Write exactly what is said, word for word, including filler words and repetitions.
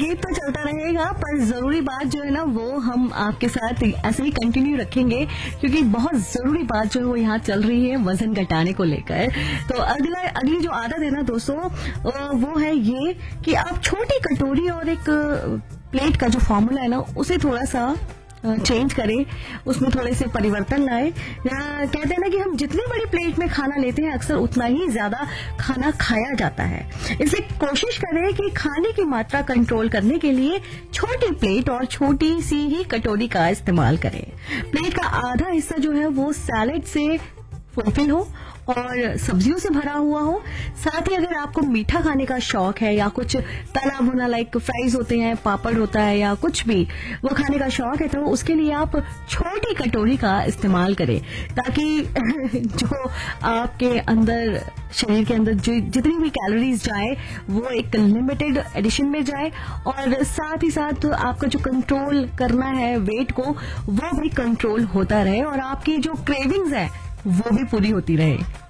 गीत तो चलता रहेगा, पर जरूरी बात जो है ना वो हम आपके साथ ऐसे ही कंटिन्यू रखेंगे, क्योंकि बहुत जरूरी बात जो है वो यहाँ चल रही है वजन घटाने को लेकर। तो अगला अगली जो आदत है ना दोस्तों, वो है ये कि आप छोटी कटोरी और एक प्लेट का जो फॉर्मूला है ना उसे थोड़ा सा चेंज करें, उसमें थोड़े से परिवर्तन लाए। कहते हैं ना कि हम जितनी बड़ी प्लेट में खाना लेते हैं अक्सर उतना ही ज्यादा खाना खाया जाता है, इसलिए कोशिश करें कि खाने की मात्रा कंट्रोल करने के लिए छोटी प्लेट और छोटी सी ही कटोरी का इस्तेमाल करें। प्लेट का आधा हिस्सा जो है वो सैलेड से फुलफिल हो और सब्जियों से भरा हुआ हो। साथ ही अगर आपको मीठा खाने का शौक है या कुछ तला भुना लाइक फ्राइज होते हैं, पापड़ होता है या कुछ भी वो खाने का शौक है, तो उसके लिए आप छोटी कटोरी का इस्तेमाल करें, ताकि जो आपके अंदर शरीर के अंदर जो जितनी भी कैलोरीज जाए वो एक लिमिटेड एडिशन में जाए, और साथ ही साथ आपका जो कंट्रोल करना है वेट को वो भी कंट्रोल होता रहे और आपकी जो क्रेविंग्स है वो भी पूरी होती रहे।